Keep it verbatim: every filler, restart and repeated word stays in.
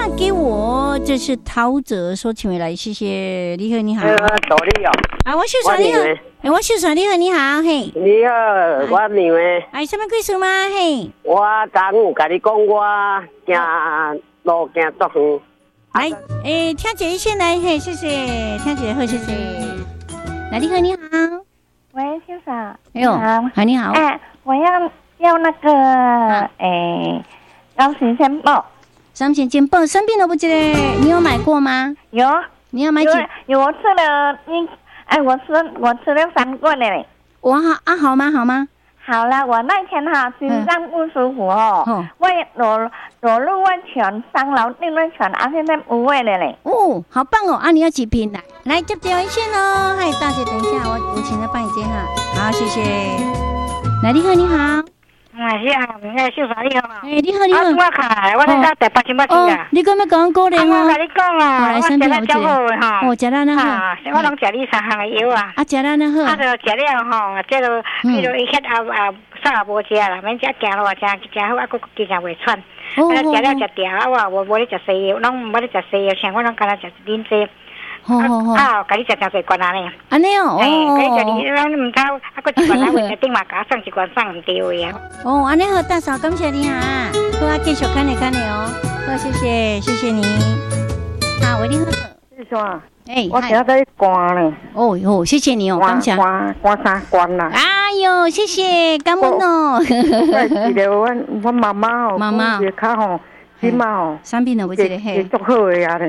给我，这是陶喆说请回来，谢谢。你好，你好。 呃，道理哦。 啊，我秀爽你好，哎，我秀爽你好，你好，嘿。 你好，我明诶。 哎，什么故事吗？嘿。 我昨有甲你讲，我行路行足远。来，诶，听姐姐先来，嘿，谢谢，听姐姐好，谢谢。来，你好，你好。 喂，先生。 哎呦，好，你好。 哎，我要要那个，诶，高新鲜报。 高新鲜报生病了不？记得你有买过吗？ 有。 你要买几？ 有，我吃了一，哎，我吃我吃了三罐了嘞。 我好啊，好吗？好吗？ 好了，我那天哈心脏不舒服哦，嗯、我裸裸露温泉上楼另温泉，啊，现在无味了嘞。 哦，好棒哦！啊，你要几瓶来？来接电话线哦。嗨，大姐，等一下，我我请她帮你接哈。好，谢谢。来，你好，你好。 哎呀，哎，秀嫂你好。 哎，你好，你好。 我卡，我在台北新北市啊。 你敢要讲鼓励我？ 我跟你讲啊，我食了足好诶吼。 哦，食了那好。 我拢食你三项诶药啊。 啊，食了那好。 啊，就食了吼，这个迄个伊迄啊啊啥也无食啦，免食行路啊，真真好，啊，佫经常袂喘。啊，食了食掉啊，我无无咧食西药，拢无咧食西药，像我拢干那食啉济。 好好好， 啊，甲你食诚侪罐安尼。 安尼哦， 哎，甲你食你，咱唔偷，啊，佫一罐咱为顶嘛，甲送一罐送唔对的啊。 哦，安尼好，大嫂，感谢你哈，好啊，继续看你看你哦，好，谢谢，谢谢你。好，喂，你好。 是啥？ 哎， 我现在在关呢。 哦哟，谢谢你哦，感谢。 关关三关啦。 哎呦，谢谢，感恩哦。 我记得我我妈妈哦， 妈妈脚吼，心嘛吼， 生病了，我记得嘿。 足好个呀咧。